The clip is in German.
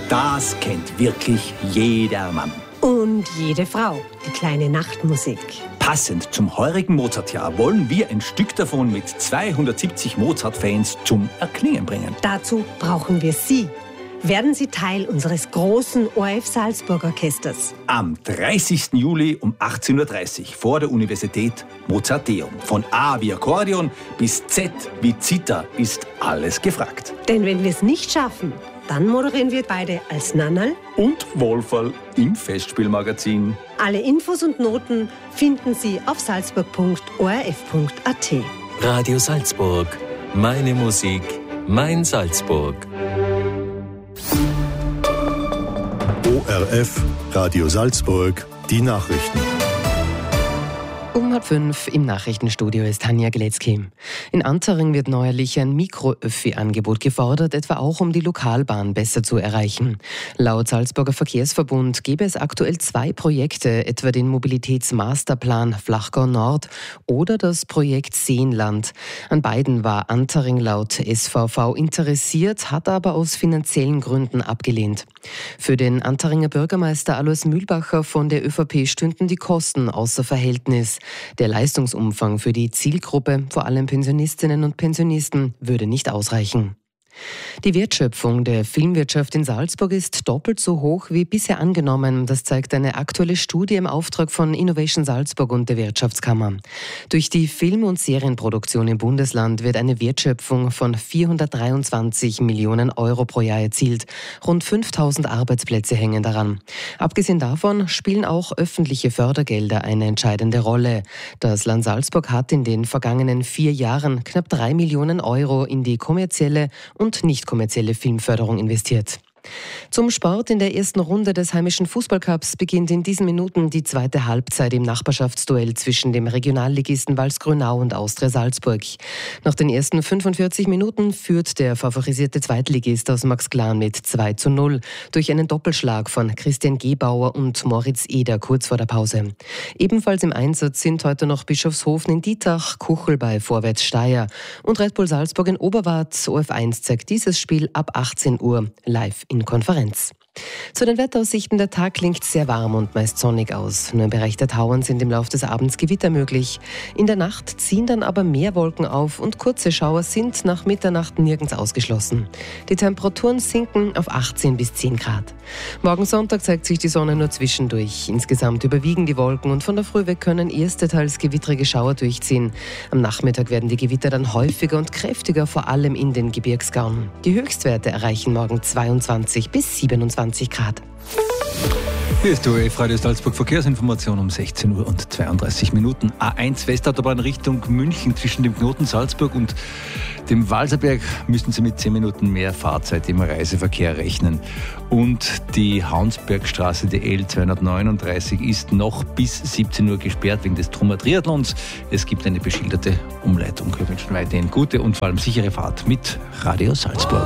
Das kennt wirklich jeder Mann. Und jede Frau, die kleine Nachtmusik. Passend zum heurigen Mozartjahr wollen wir ein Stück davon mit 270 Mozart-Fans zum Erklingen bringen. Dazu brauchen wir Sie. Werden Sie Teil unseres großen ORF Salzburg Orchesters. Am 30. Juli um 18.30 Uhr vor der Universität Mozarteum. Von A wie Akkordeon bis Z wie Zither ist alles gefragt. Denn wenn wir es nicht schaffen, dann moderieren wir beide als Nannerl und Wolferl im Festspielmagazin. Alle Infos und Noten finden Sie auf salzburg.orf.at. Radio Salzburg. Meine Musik, mein Salzburg. ORF, Radio Salzburg, die Nachrichten. Um 4:30 im Nachrichtenstudio ist Tanja Gletzky. In Antering wird neuerlich ein Mikro-Öffi-Angebot gefordert, etwa auch um die Lokalbahn besser zu erreichen. Laut Salzburger Verkehrsverbund gäbe es aktuell 2 Projekte, etwa den Mobilitätsmasterplan Flachgau Nord oder das Projekt Seenland. An beiden war Antering laut SVV interessiert, hat aber aus finanziellen Gründen abgelehnt. Für den Anteringer Bürgermeister Alois Mühlbacher von der ÖVP stünden die Kosten außer Verhältnis. Der Leistungsumfang für die Zielgruppe, vor allem Pensionistinnen und Pensionisten, würde nicht ausreichen. Die Wertschöpfung der Filmwirtschaft in Salzburg ist doppelt so hoch wie bisher angenommen. Das zeigt eine aktuelle Studie im Auftrag von Innovation Salzburg und der Wirtschaftskammer. Durch die Film- und Serienproduktion im Bundesland wird eine Wertschöpfung von 423 Millionen Euro pro Jahr erzielt. Rund 5000 Arbeitsplätze hängen daran. Abgesehen davon spielen auch öffentliche Fördergelder eine entscheidende Rolle. Das Land Salzburg hat in den vergangenen 4 Jahren knapp 3 Millionen Euro in die kommerzielle und nicht kommerzielle Filmförderung investiert. Zum Sport. In der ersten Runde des heimischen Fußballcups beginnt in diesen Minuten die zweite Halbzeit im Nachbarschaftsduell zwischen dem Regionalligisten Walsgrünau und Austria Salzburg. Nach den ersten 45 Minuten führt der favorisierte Zweitligist aus Maxglan mit 2:0 durch einen Doppelschlag von Christian Gebauer und Moritz Eder kurz vor der Pause. Ebenfalls im Einsatz sind heute noch Bischofshofen in Dietach, Kuchel bei Vorwärts Steyr und Red Bull Salzburg in Oberwart. ORF1 zeigt dieses Spiel ab 18 Uhr live in Konferenz. Zu den Wetteraussichten: Der Tag klingt sehr warm und meist sonnig aus. Nur im Bereich der Tauern sind im Laufe des Abends Gewitter möglich. In der Nacht ziehen dann aber mehr Wolken auf und kurze Schauer sind nach Mitternacht nirgends ausgeschlossen. Die Temperaturen sinken auf 18 bis 10 Grad. Morgen Sonntag zeigt sich die Sonne nur zwischendurch. Insgesamt überwiegen die Wolken und von der Früh weg können erste teils gewittrige Schauer durchziehen. Am Nachmittag werden die Gewitter dann häufiger und kräftiger, vor allem in den Gebirgsgauen. Die Höchstwerte erreichen morgen 22 bis 27 Grad. Hier ist die ORF Radio Salzburg Verkehrsinformation um 16 Uhr und 32 Minuten. A1 Westautobahn Richtung München. Zwischen dem Knoten Salzburg und dem Walserberg müssen Sie mit 10 Minuten mehr Fahrzeit im Reiseverkehr rechnen. Und die Haunsbergstraße, die L239, ist noch bis 17 Uhr gesperrt wegen des Trummer Triathlons. Es gibt eine beschilderte Umleitung. Wir wünschen weiterhin gute und vor allem sichere Fahrt mit Radio Salzburg.